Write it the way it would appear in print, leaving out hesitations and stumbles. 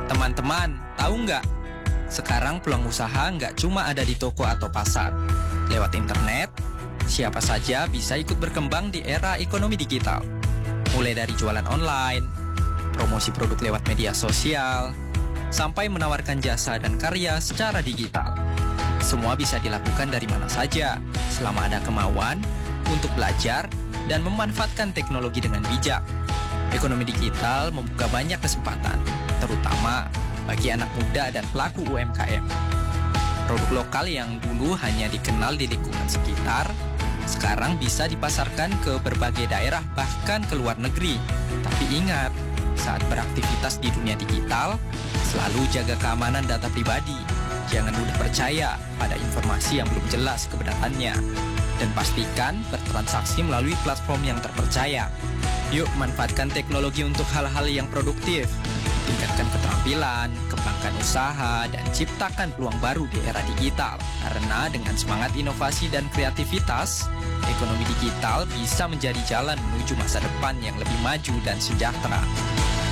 Teman-teman, tahu nggak? Sekarang peluang usaha nggak cuma ada di toko atau pasar. Lewat internet, siapa saja bisa ikut berkembang di era ekonomi digital. Mulai dari jualan online, promosi produk lewat media sosial, sampai menawarkan jasa dan karya secara digital. Semua bisa dilakukan dari mana saja, selama ada kemauan untuk belajar dan memanfaatkan teknologi dengan bijak. Ekonomi digital membuka banyak kesempatan, terutama bagi anak muda dan pelaku UMKM. Produk lokal yang dulu hanya dikenal di lingkungan sekitar, sekarang bisa dipasarkan ke berbagai daerah bahkan ke luar negeri. Tapi ingat, saat beraktivitas di dunia digital, selalu jaga keamanan data pribadi. Jangan mudah percaya pada informasi yang belum jelas kebenarannya. Dan pastikan bertransaksi melalui platform yang terpercaya. Yuk manfaatkan teknologi untuk hal-hal yang produktif. Tingkatkan keterampilan, kembangkan usaha, dan ciptakan peluang baru di era digital. Karena dengan semangat inovasi dan kreativitas, ekonomi digital bisa menjadi jalan menuju masa depan yang lebih maju dan sejahtera.